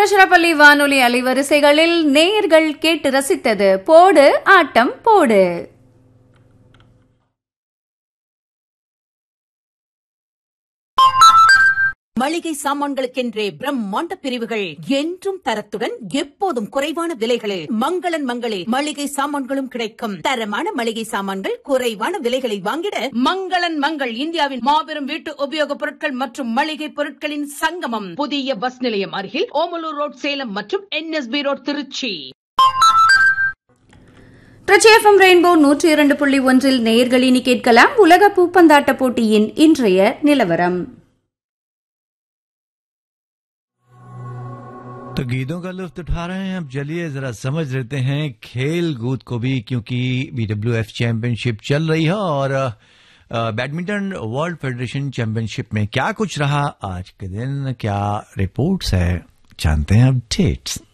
திருச்சிராப்பள்ளி வானொலி அலைவரிசைகளில் நேயர்கள் கேட்டு ரசித்தது போடு ஆட்டம் போடு. மளிகை சாமான்களுக்கென்றே பிரம்மாண்ட பிரிவுகள், என்றும் தரத்துடன் எப்போதும் குறைவான விலைகளில் மங்களன் மங்களே மளிகை சாமான்களும் கிடைக்கும். தரமான மளிகை சாமான்கள் குறைவான விலைகளில் வாங்கிட மங்களன் மங்கள் இந்தியாவின் மாபெரும் வீட்டு உபயோகப் பொருட்கள் மற்றும் மளிகை பொருட்களின் சங்கமம். புதிய பஸ் நிலையம் அருகில் ஓமலூர் ரோட் சேலம் மற்றும் NSB road Trichy. Trichy FM rainbow 102.1 நேயர்கள் இனி கேட்கலாம் உலக பூப்பந்தாட்ட போட்டியின் இன்றைய நிலவரம். तो गीतों का लुत्फ उठा रहे हैं, अब चलिए जरा समझ लेते हैं खेल कूद को भी, क्योंकि BWF चैंपियनशिप चल रही है और बैडमिंटन वर्ल्ड फेडरेशन चैंपियनशिप में क्या कुछ रहा आज के दिन, क्या रिपोर्ट्स है, जानते हैं अब डेट्स।